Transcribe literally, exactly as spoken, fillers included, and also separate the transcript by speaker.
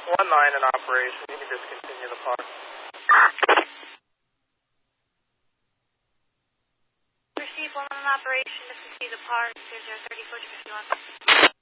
Speaker 1: one nine in operation. You can discontinue the park.
Speaker 2: Receive one in operation. Discontinue the park. zero zero three four two fifty-one.